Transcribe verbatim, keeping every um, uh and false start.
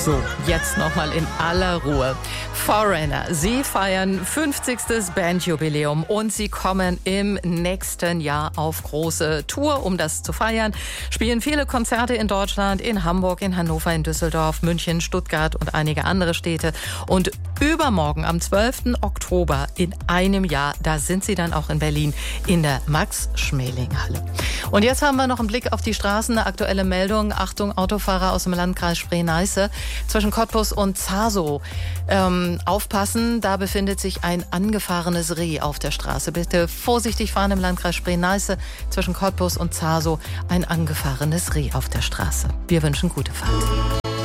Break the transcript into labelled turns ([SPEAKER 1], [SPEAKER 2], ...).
[SPEAKER 1] So, jetzt nochmal in aller Ruhe. Foreigner, sie feiern fünfzigstes Bandjubiläum und sie kommen im nächsten Jahr auf große Tour, um das zu feiern. Spielen viele Konzerte in Deutschland, in Hamburg, in Hannover, in Düsseldorf, München, Stuttgart und einige andere Städte. Und übermorgen, am zwölften Oktober, in einem Jahr, da sind sie dann auch in Berlin in der Max-Schmeling-Halle. Und jetzt haben wir noch einen Blick auf die Straßen. Eine aktuelle Meldung. Achtung, Autofahrer aus dem Landkreis Spree-Neiße. Zwischen Cottbus und Zasow. Ähm, aufpassen, da befindet sich ein angefahrenes Reh auf der Straße. Bitte vorsichtig fahren im Landkreis Spree-Neiße. Zwischen Cottbus und Zasow ein angefahrenes Reh auf der Straße. Wir wünschen gute Fahrt.